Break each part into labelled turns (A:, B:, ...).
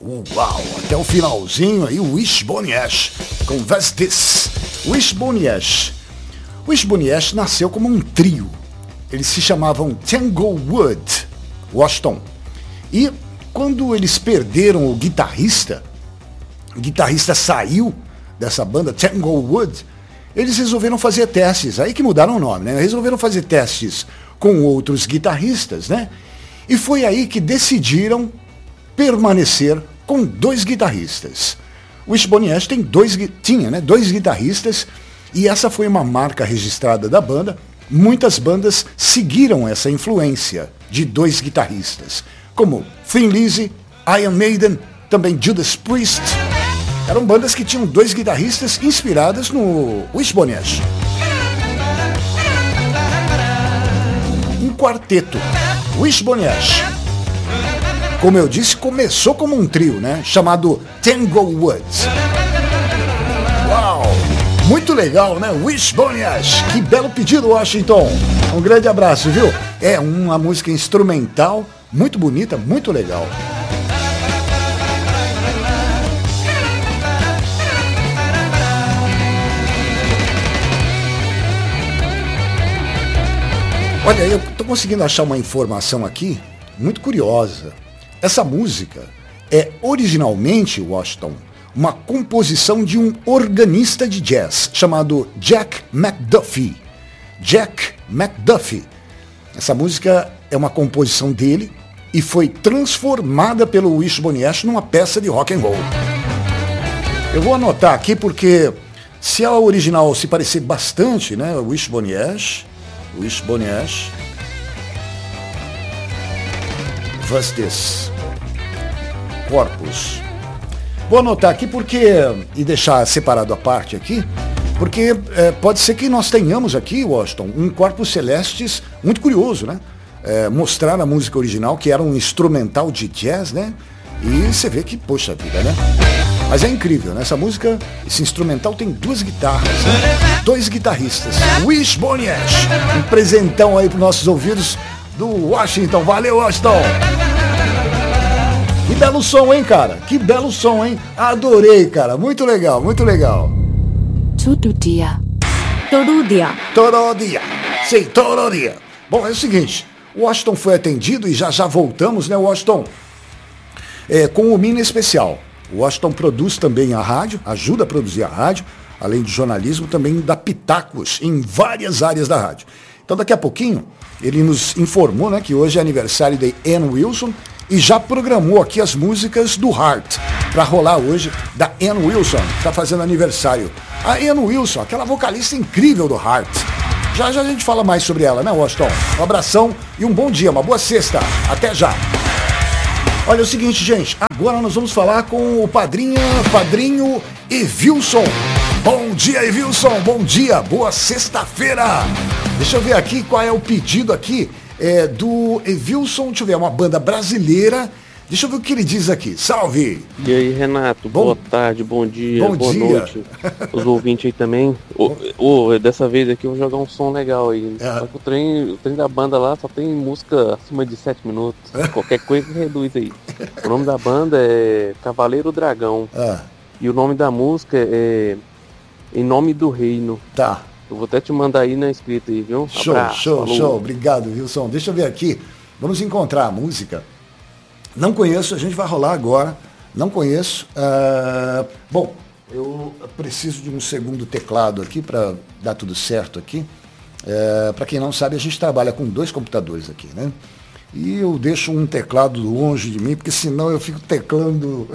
A: Uau, até o finalzinho aí, o Wishbone Ash com What's This? Wishbone Ash. Wishbone Ash nasceu como um trio. Eles se chamavam Tanglewood, Washington. E quando eles perderam o guitarrista saiu dessa banda, Tanglewood, eles resolveram fazer testes, aí que mudaram o nome, né? Resolveram fazer testes com outros guitarristas, né? E foi aí que decidiram permanecer com dois guitarristas. O Wishbone Ash tinha dois guitarristas, e essa foi uma marca registrada da banda. Muitas bandas seguiram essa influência de dois guitarristas, como Thin Lizzy, Iron Maiden, também Judas Priest. Eram bandas que tinham dois guitarristas inspiradas no Wishbone Ash. Um quarteto, Wishbone Ash. Como eu disse, começou como um trio, né? Chamado Tanglewood. Uau! Muito legal, né? Wishbone Ash. Que belo pedido, Washington. Um grande abraço, viu? É uma música instrumental, muito bonita, muito legal. Olha, eu tô conseguindo achar uma informação aqui muito curiosa. Essa música é originalmente, Washington, uma composição de um organista de jazz chamado Jack McDuffie. Jack McDuffie. Essa música é uma composição dele e foi transformada pelo Wishbone Ash numa peça de rock and roll. Eu vou anotar aqui porque se a original se parecer bastante, né, Wishbone Ash, What's This? Corpus. Vou anotar aqui e deixar separado a parte aqui, porque pode ser que nós tenhamos aqui, Washington, um Corpus Celestis muito curioso, né? Mostrar a música original, que era um instrumental de jazz, né? E você vê que, poxa vida, né? Mas é incrível, né? Essa música, esse instrumental tem duas guitarras, né? Dois guitarristas. Wishbone Ash. Um presentão aí para os nossos ouvidos do Washington. Valeu, Washington! Que belo som, hein, cara? Que belo som, hein? Adorei, cara. Muito legal, muito legal.
B: Todo dia.
A: Sim, todo dia. Bom, é o seguinte. O Washington foi atendido e já voltamos, né, Washington? Com o Mini Especial. O Washington produz também a rádio, ajuda a produzir a rádio, além de jornalismo, também dá pitacos em várias áreas da rádio. Então, daqui a pouquinho, ele nos informou, né, que hoje é aniversário de Ann Wilson, e já programou aqui as músicas do Heart para rolar hoje, da Ann Wilson, que está fazendo aniversário. A Ann Wilson, aquela vocalista incrível do Heart. Já a gente fala mais sobre ela, né, Washington? Um abração e um bom dia, uma boa sexta. Até já. Olha, é o seguinte, gente, agora nós vamos falar com o padrinho Evilson. Bom dia, Evilson, bom dia, boa sexta-feira. Deixa eu ver aqui qual é o pedido aqui. Do Evilson, deixa eu ver, é uma banda brasileira. Deixa eu ver o que ele diz aqui. Salve!
C: E aí, Renato, boa tarde, bom dia, boa noite. Os ouvintes aí também. Dessa vez aqui eu vou jogar um som legal aí. Só que o trem da banda lá só tem música acima de 7 minutos. Qualquer coisa reduz aí. O nome da banda é Cavaleiro Dragão. E o nome da música é Em Nome do Reino.
A: Tá.
C: Eu vou até te mandar aí na escrita aí, viu?
A: Show. Obrigado, Wilson. Deixa eu ver aqui. Vamos encontrar a música. Não conheço, a gente vai rolar agora. Não conheço. Bom, eu preciso de um segundo teclado aqui para dar tudo certo aqui. Para quem não sabe, a gente trabalha com 2 computadores aqui, né? E eu deixo um teclado longe de mim, porque senão eu fico teclando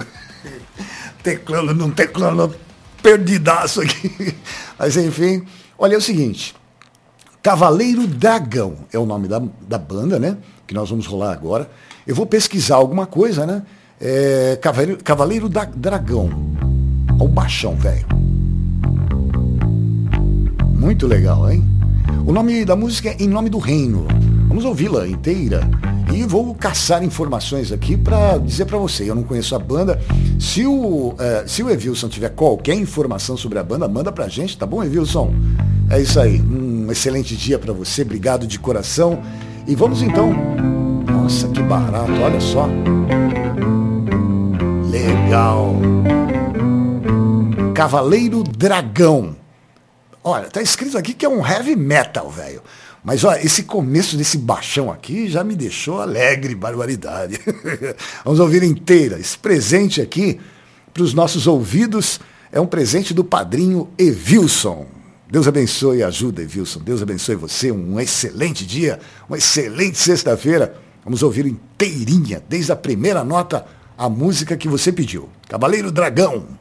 A: perdidaço aqui. Mas enfim, olha, é o seguinte. Cavaleiro Dragão é o nome da banda, né? Que nós vamos rolar agora. Eu vou pesquisar alguma coisa, né? Cavaleiro Dragão. Olha o baixão, velho. Muito legal, hein? O nome da música é Em Nome do Reino. Vamos ouvi-la inteira. E vou caçar informações aqui para dizer para você. Eu não conheço a banda. Se o Evilson tiver qualquer informação sobre a banda, manda pra gente, tá bom, Evilson? É isso aí. Um excelente dia para você. Obrigado de coração. E vamos então... Nossa, que barato, olha só. legal. Cavaleiro Dragão. Olha, tá escrito aqui que é um heavy metal, velho. Mas olha, esse começo desse baixão aqui já me deixou alegre, barbaridade. Vamos ouvir inteira. Esse presente aqui, para os nossos ouvidos, é um presente do padrinho Evilson. Deus abençoe e ajuda, Evilson. Deus abençoe você. Um excelente dia, uma excelente sexta-feira. Vamos ouvir inteirinha, desde a primeira nota, a música que você pediu. Cavaleiro Dragão.